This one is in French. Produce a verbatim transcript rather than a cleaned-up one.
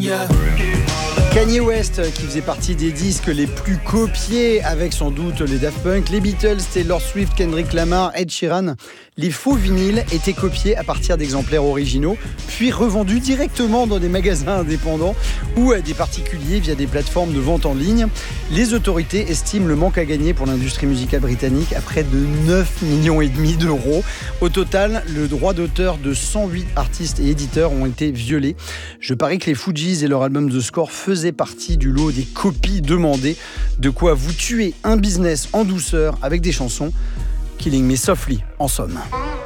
yeah. Kanye West, qui faisait partie des disques les plus copiés avec sans doute les Daft Punk, les Beatles, Taylor Swift, Kendrick Lamar, Ed Sheeran. Les faux vinyles étaient copiés à partir d'exemplaires originaux, puis revendus directement dans des magasins indépendants ou à des particuliers via des plateformes de vente en ligne. Les autorités estiment le manque à gagner pour l'industrie musicale britannique à près de neuf millions et demi d'euros. Au total, le droit d'auteur de cent huit artistes et éditeurs ont été violés. Je parie que les Fugees et leur album The Score faisaient partie du lot des copies demandées. De quoi vous tuer un business en douceur avec des chansons. Killing Me Softly, en somme.